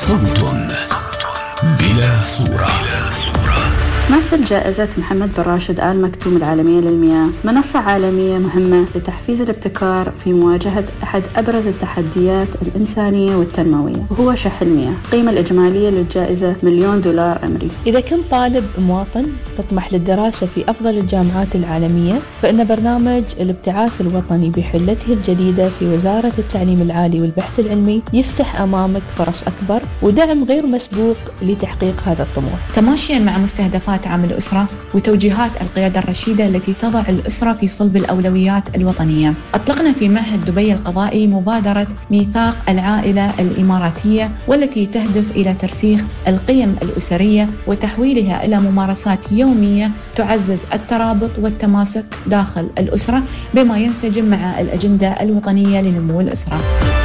صوت بلا صورة. تمثل جائزة محمد بن راشد آل مكتوم العالمية للمياه منصة عالمية مهمة لتحفيز الابتكار في مواجهة أحد أبرز التحديات الإنسانية والتنموية، وهو شح المياه. القيمة الإجمالية للجائزة $1,000,000 أمريكي. إذا كنت طالب مواطن تطمح للدراسة في أفضل الجامعات العالمية، فإن برنامج الابتعاث الوطني بحلته الجديدة في وزارة التعليم العالي والبحث العلمي يفتح أمامك فرص أكبر ودعم غير مسبوق لتحقيق هذا الطموح، تماشيا مع مستهدفات عام الأسرة وتوجيهات القيادة الرشيدة التي تضع الأسرة في صلب الأولويات الوطنية. أطلقنا في معهد دبي القضائي مبادرة ميثاق العائلة الإماراتية، والتي تهدف إلى ترسيخ القيم الأسرية وتحويلها إلى ممارسات يومية تعزز الترابط والتماسك داخل الأسرة، بما ينسجم مع الأجندة الوطنية لنمو الأسرة.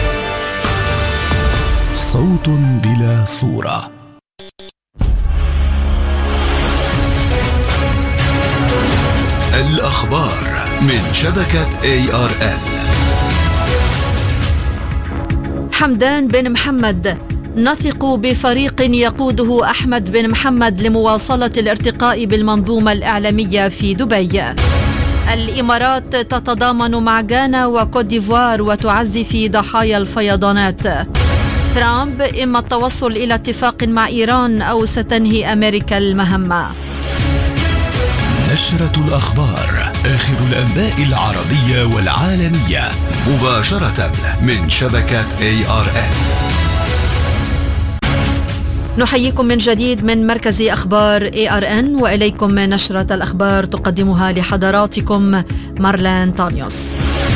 صوت بلا صورة. الأخبار من شبكة ARN. حمدان بن محمد: نثق بفريق يقوده أحمد بن محمد لمواصلة الارتقاء بالمنظومة الإعلامية في دبي. الإمارات تتضامن مع غانا وكوت ديفوار وتعزي في ضحايا الفيضانات. ترامب: إما التوصل إلى اتفاق مع إيران أو ستنهي أمريكا المهمة. نشرة الأخبار، آخر الأنباء العربية والعالمية، مباشرة من شبكة ARN. نحييكم من جديد من مركز أخبار ARN، وإليكم نشرة الأخبار تقدمها لحضراتكم مارلان تانيوس.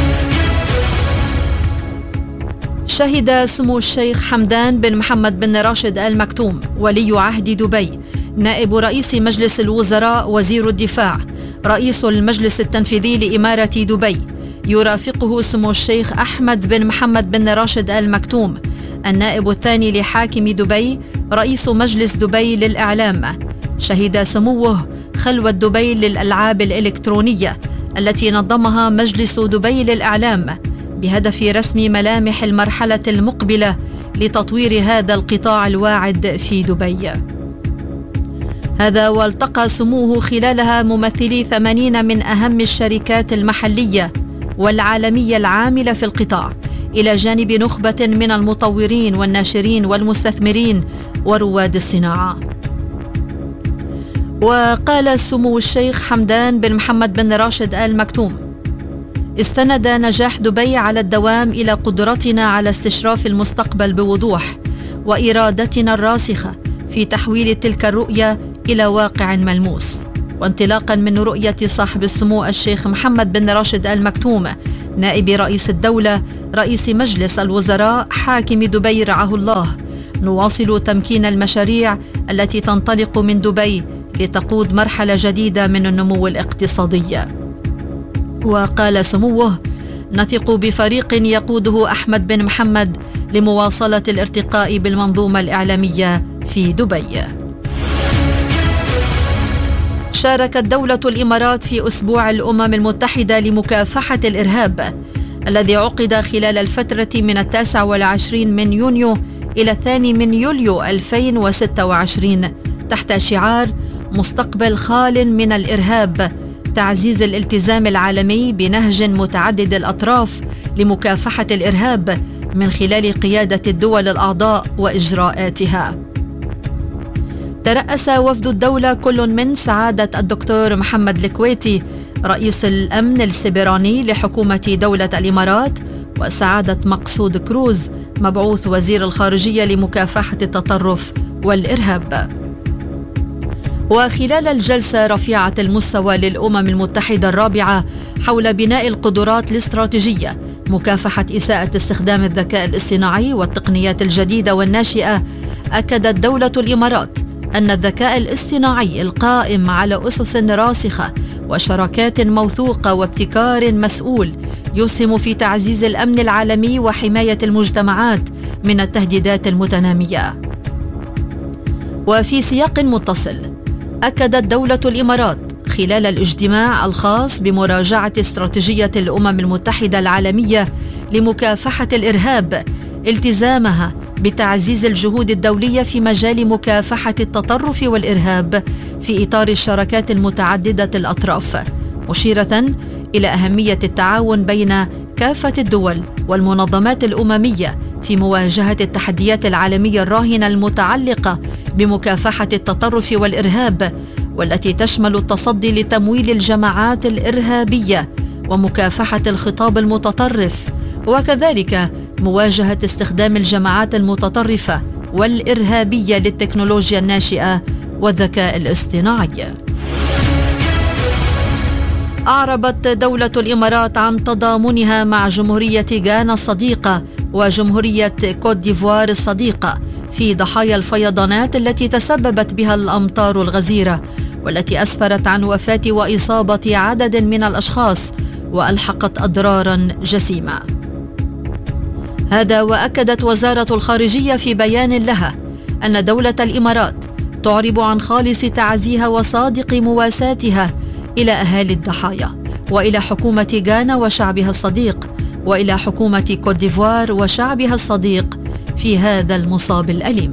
شهد سمو الشيخ حمدان بن محمد بن راشد آل مكتوم ولي عهد دبي، نائب رئيس مجلس الوزراء، وزير الدفاع، رئيس المجلس التنفيذي لإمارة دبي، يرافقه سمو الشيخ أحمد بن محمد بن راشد آل مكتوم، النائب الثاني لحاكم دبي، رئيس مجلس دبي للإعلام. شهد سموه خلوة دبي للألعاب الإلكترونية التي نظمها مجلس دبي للإعلام بهدف رسم ملامح المرحلة المقبلة لتطوير هذا القطاع الواعد في دبي. هذا والتقى سموه خلالها ممثلي 80 من أهم الشركات المحلية والعالمية العاملة في القطاع، إلى جانب نخبة من المطورين والناشرين والمستثمرين ورواد الصناعة. وقال سمو الشيخ حمدان بن محمد بن راشد آل مكتوم: استند نجاح دبي على الدوام إلى قدرتنا على استشراف المستقبل بوضوح، وإرادتنا الراسخة في تحويل تلك الرؤية إلى واقع ملموس. وانطلاقا من رؤية صاحب السمو الشيخ محمد بن راشد آل مكتوم نائب رئيس الدولة، رئيس مجلس الوزراء، حاكم دبي رعاه الله، نواصل تمكين المشاريع التي تنطلق من دبي لتقود مرحلة جديدة من النمو الاقتصادي. وقال سموه: نثق بفريق يقوده أحمد بن محمد لمواصلة الارتقاء بالمنظومة الإعلامية في دبي. شاركت دولة الإمارات في أسبوع الأمم المتحدة لمكافحة الإرهاب الذي عقد خلال الفترة من 29 من يونيو إلى 2 من يوليو 2026 تحت شعار مستقبل خال من الإرهاب، تعزيز الالتزام العالمي بنهج متعدد الأطراف لمكافحة الإرهاب من خلال قيادة الدول الأعضاء وإجراءاتها. ترأس وفد الدولة كل من سعادة الدكتور محمد الكويتي رئيس الأمن السيبراني لحكومة دولة الإمارات، وسعادة مقصود كروز مبعوث وزير الخارجية لمكافحة التطرف والإرهاب. وخلال الجلسة رفيعة المستوى للأمم المتحدة الرابعة حول بناء القدرات الاستراتيجية مكافحة إساءة استخدام الذكاء الاصطناعي والتقنيات الجديدة والناشئة، أكدت دولة الإمارات أن الذكاء الاصطناعي القائم على أسس راسخة وشراكات موثوقة وابتكار مسؤول يسهم في تعزيز الأمن العالمي وحماية المجتمعات من التهديدات المتنامية. وفي سياق متصل، أكدت دولة الإمارات خلال الاجتماع الخاص بمراجعة استراتيجية الأمم المتحدة العالمية لمكافحة الإرهاب التزامها بتعزيز الجهود الدولية في مجال مكافحة التطرف والإرهاب في إطار الشراكات المتعددة الأطراف، مشيرة إلى أهمية التعاون بين كافة الدول والمنظمات الأممية في مواجهة التحديات العالمية الراهنة المتعلقة بمكافحة التطرف والإرهاب، والتي تشمل التصدي لتمويل الجماعات الإرهابية ومكافحة الخطاب المتطرف، وكذلك مواجهة استخدام الجماعات المتطرفة والإرهابية للتكنولوجيا الناشئة والذكاء الاصطناعي. أعربت دولة الإمارات عن تضامنها مع جمهورية غانا الصديقة وجمهورية كوت ديفوار الصديقة في ضحايا الفيضانات التي تسببت بها الأمطار الغزيرة، والتي أسفرت عن وفاة وإصابة عدد من الأشخاص وألحقت أضرارا جسيمة. هذا وأكدت وزارة الخارجية في بيان لها أن دولة الإمارات تعرب عن خالص تعزيها وصادق مواساتها إلى أهالي الضحايا، وإلى حكومة غانا وشعبها الصديق، وإلى حكومة كوت ديفوار وشعبها الصديق في هذا المصاب الأليم.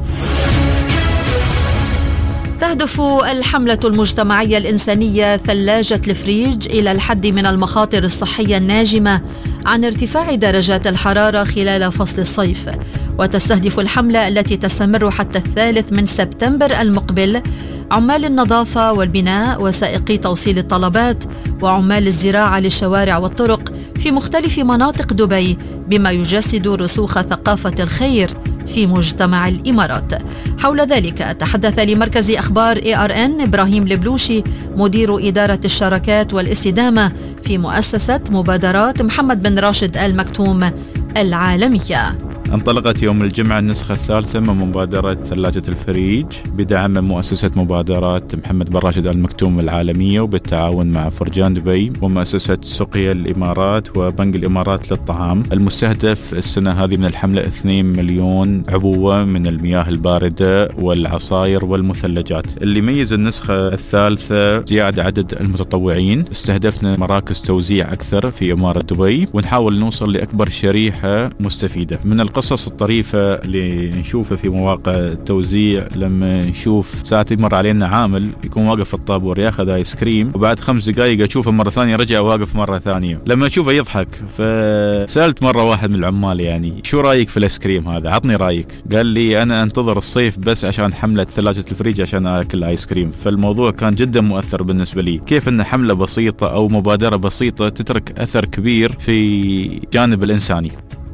تهدف الحملة المجتمعية الإنسانية ثلاجة الفريج إلى الحد من المخاطر الصحية الناجمة عن ارتفاع درجات الحرارة خلال فصل الصيف، وتستهدف الحملة التي تستمر حتى 3 سبتمبر المقبل عمال النظافة والبناء وسائقي توصيل الطلبات وعمال الزراعة للشوارع والطرق في مختلف مناطق دبي، بما يجسد رسوخ ثقافة الخير في مجتمع الإمارات. حول ذلك تحدث لمركز أخبار ARN إبراهيم البلوشي مدير إدارة الشراكات والاستدامة في مؤسسة مبادرات محمد بن راشد آل مكتوم العالمية. انطلقت يوم الجمعة النسخة الثالثة من مبادرة ثلاجة الفريج بدعم من مؤسسة مبادرات محمد بن راشد آل مكتوم العالمية وبالتعاون مع فرجان دبي ومؤسسة سقيا الإمارات وبنك الإمارات للطعام. المستهدف السنة هذه من الحملة 2 مليون عبوة من المياه الباردة والعصائر والمثلجات. اللي يميز النسخة الثالثة زيادة عدد المتطوعين، استهدفنا مراكز توزيع أكثر في إمارة دبي ونحاول نوصل لأكبر شريحة مستفيدة. من القصص الطريفة اللي نشوفها في مواقع التوزيع لما نشوف ساعات يمر علينا عامل يكون واقف في الطابور ياخذ آيس كريم وبعد 5 دقائق أشوفه مرة ثانية رجع واقف مرة ثانية، لما أشوفه يضحك. فسألت مرة واحد من العمال يعني شو رأيك في الآيس كريم هذا، عطني رأيك. قال لي أنا أنتظر الصيف بس عشان حملة ثلاجة الفريج عشان أكل آيس كريم. فالموضوع كان جدا مؤثر بالنسبة لي، كيف أن حملة بسيطة أو مبادرة بسيطة تترك أثر كبير في جانب الإنساني.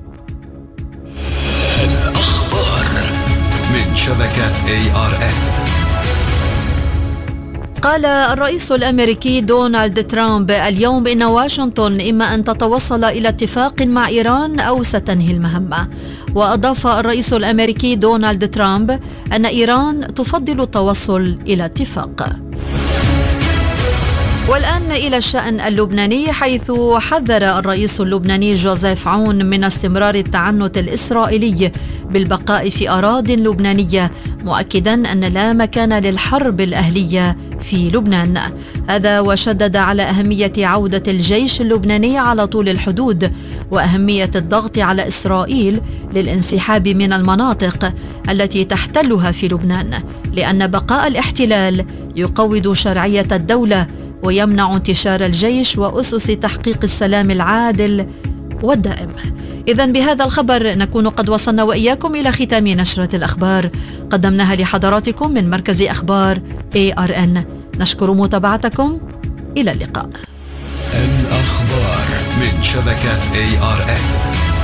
الأخبار من شبكة ARN. قال الرئيس الأمريكي دونالد ترامب اليوم إن واشنطن إما أن تتوصل إلى اتفاق مع إيران أو ستنهي المهمة. وأضاف الرئيس الأمريكي دونالد ترامب أن إيران تفضل التوصل إلى اتفاق. والآن إلى الشأن اللبناني، حيث حذر الرئيس اللبناني جوزيف عون من استمرار التعنت الإسرائيلي بالبقاء في أراضٍ لبنانية، مؤكدا أن لا مكان للحرب الأهلية في لبنان. هذا وشدد على أهمية عودة الجيش اللبناني على طول الحدود وأهمية الضغط على إسرائيل للانسحاب من المناطق التي تحتلها في لبنان، لأن بقاء الاحتلال يقوض شرعية الدولة ويمنع انتشار الجيش وأسس تحقيق السلام العادل والدائم. إذن بهذا الخبر نكون قد وصلنا وإياكم إلى ختام نشرة الأخبار قدمناها لحضراتكم من مركز أخبار ARN. نشكر متابعتكم، إلى اللقاء. الأخبار من شبكة ARN.